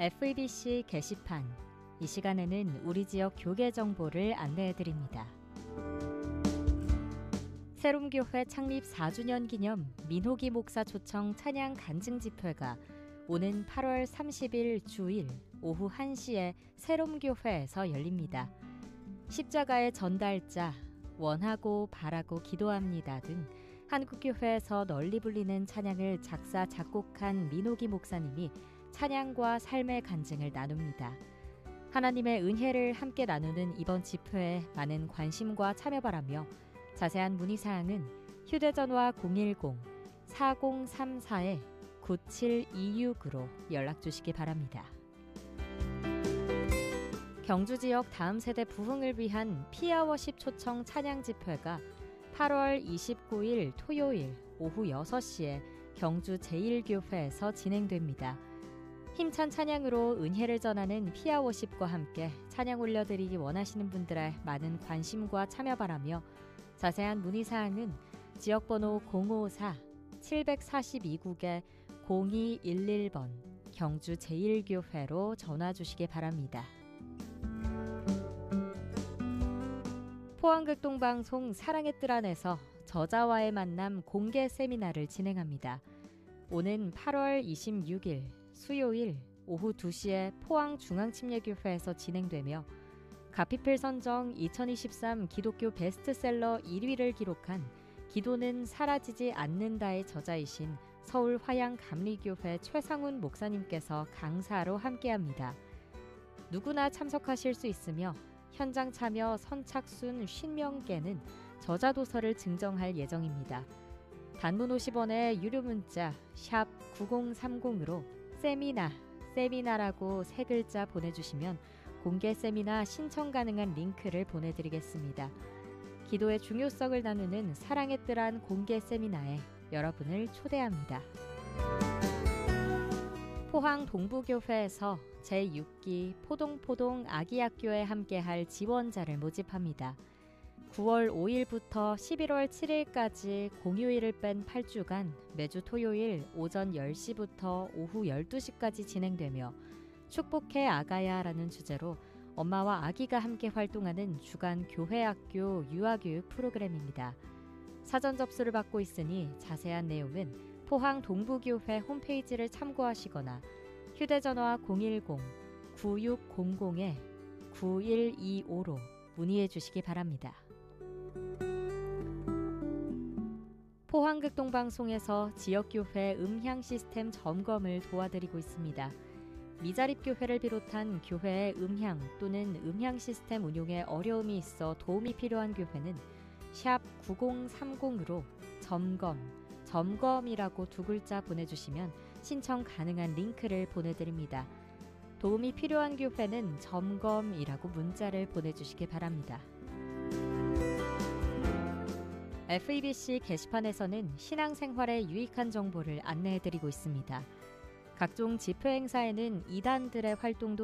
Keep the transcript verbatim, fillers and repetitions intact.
에프이비씨 게시판. 이 시간에는 우리 지역 교계 정보를 안내해드립니다. 세롬교회 창립 사 주년 기념 민호기 목사 초청 찬양 간증 집회가 오는 팔월 삼십일 주일 오후 한 시에 세롬교회에서 열립니다. 십자가의 전달자, 원하고 바라고 기도합니다 등 한국교회에서 널리 불리는 찬양을 작사, 작곡한 민호기 목사님이 찬양과 삶의 간증을 나눕니다. 하나님의 은혜를 함께 나누는 이번 집회에 많은 관심과 참여 바라며 자세한 문의사항은 휴대전화 공일공 사공삼사 구칠이육으로 연락주시기 바랍니다. 경주 지역 다음 세대 부흥을 위한 피아워십 초청 찬양 집회가 팔월 이십구일 토요일 오후 여섯 시에 경주 제일교회에서 진행됩니다. 힘찬 찬양으로 은혜를 전하는 피아워십과 함께 찬양 올려드리기 원하시는 분들의 많은 관심과 참여 바라며 자세한 문의사항은 지역번호 공오사 칠사이국에 공이일일 번 경주 제일교회로 전화주시기 바랍니다. 포항극동방송 사랑의 뜰 안에서 저자와의 만남 공개 세미나를 진행합니다. 오는 팔월 이십육일 수요일 오후 두 시에 포항중앙침례교회에서 진행되며 가피필 선정 이천이십삼 기독교 베스트셀러 일 위를 기록한 기도는 사라지지 않는다의 저자이신 서울화양감리교회 최상훈 목사님께서 강사로 함께합니다. 누구나 참석하실 수 있으며 현장 참여 선착순 오십 명께는 저자도서를 증정할 예정입니다. 단문 오십 원의 유료 문자 샵 구공삼공으로 세미나, 세미나라고 세 글자 보내주시면 공개 세미나 신청 가능한 링크를 보내드리겠습니다. 기도의 중요성을 나누는 사랑의 뜰 안 공개 세미나에 여러분을 초대합니다. 포항 동부교회에서 제육 기 포동포동 아기학교에 함께할 지원자를 모집합니다. 구월 오일부터 십일월 칠일까지 공휴일을 뺀 팔 주간 매주 토요일 오전 열 시부터 오후 열두 시까지 진행되며 축복해 아가야라는 주제로 엄마와 아기가 함께 활동하는 주간 교회학교 유아교육 프로그램입니다. 사전 접수를 받고 있으니 자세한 내용은 포항 동부교회 홈페이지를 참고하시거나 휴대전화 공일공 구육공공 구일이오로 문의해 주시기 바랍니다. 포항극동방송에서 지역교회 음향 시스템 점검을 도와드리고 있습니다. 미자립교회를 비롯한 교회의 음향 또는 음향 시스템 운용에 어려움이 있어 도움이 필요한 교회는 샵 구공삼공으로 점검, 점검이라고 두 글자 보내주시면 신청 가능한 링크를 보내드립니다. 도움이 필요한 교회는 점검이라고 문자를 보내주시기 바랍니다. 에프이비씨 게시판에서는 신앙생활에 유익한 정보를 안내해드리고 있습니다. 각종 집회 행사에는 이단들의 활동도